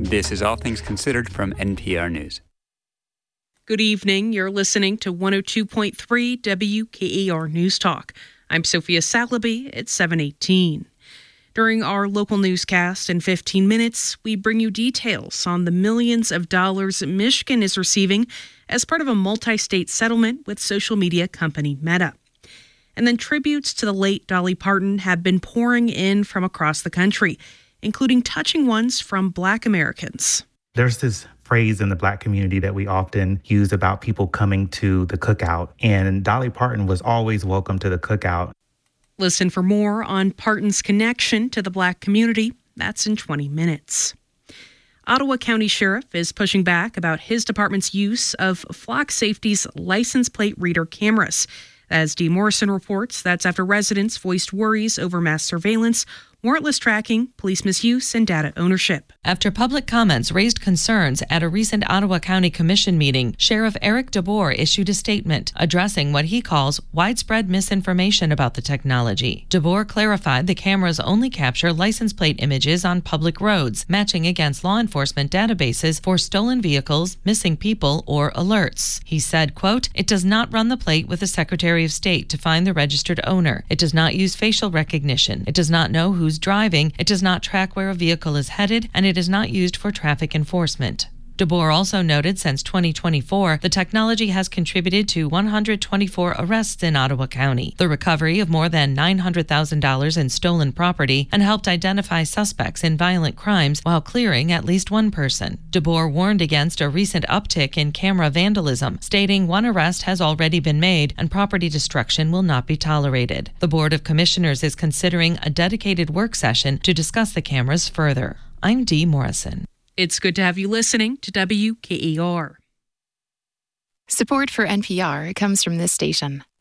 This is All Things Considered from NPR News. Good evening. You're listening to 102.3 WKER News Talk. I'm Sophia Salaby at 7:18. During our local newscast in 15 minutes, we bring you details on the millions of dollars Michigan is receiving as part of a multi-state settlement with social media company Meta. And then tributes to the late Dolly Parton have been pouring in from across the country, including touching ones from Black Americans. There's this phrase in the Black community that we often use about people coming to the cookout, and Dolly Parton was always welcome to the cookout. Listen for more on Parton's connection to the Black community. That's in 20 minutes. Ottawa County Sheriff is pushing back about his department's use of Flock Safety's license plate reader cameras. As Dee Morrison reports, that's after residents voiced worries over mass surveillance, warrantless tracking, police misuse, and data ownership. After public comments raised concerns at a recent Ottawa County Commission meeting, Sheriff Eric DeBoer issued a statement addressing what he calls widespread misinformation about the technology. DeBoer clarified the cameras only capture license plate images on public roads, matching against law enforcement databases for stolen vehicles, missing people, or alerts. He said, quote, "It does not run the plate with the Secretary of State to find the registered owner. It does not use facial recognition. It does not know who's driving. It does not track where a vehicle is headed, and it is not used for traffic enforcement." DeBoer also noted since 2024, the technology has contributed to 124 arrests in Ottawa County, the recovery of more than $900,000 in stolen property, and helped identify suspects in violent crimes while clearing at least one person. DeBoer warned against a recent uptick in camera vandalism, stating one arrest has already been made and property destruction will not be tolerated. The Board of Commissioners is considering a dedicated work session to discuss the cameras further. I'm Dee Morrison. It's good to have you listening to WKER. Support for NPR comes from this station.